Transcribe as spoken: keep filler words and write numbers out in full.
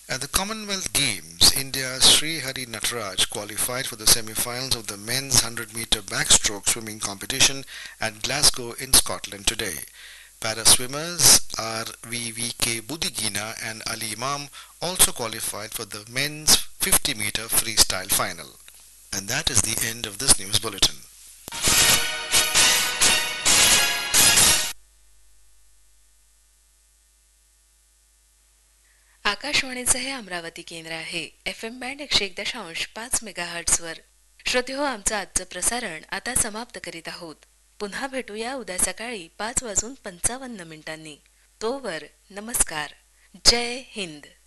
At the Commonwealth Games, India's Sri Hari Nataraj qualified for the semi-finals of the men's one hundred meter backstroke swimming competition at Glasgow in Scotland today. Para swimmers are V V K Budigina and Ali Imam also qualified for the men's fifty meter freestyle final. And that is the end of this news bulletin. आकाशवाणीचे हे अमरावती केंद्र आहे. F M band एकशे एक दशांश पाच मेगाहर्ट्झवर. श्रोते हो, आमचं आजचं प्रसारण आता समाप्त करीत आहोत. पुन्हा भेटूया उद्या सकाळी पाच वाजून पंचावन्न मिनिटांनी. तोवर नमस्कार. जय हिंद.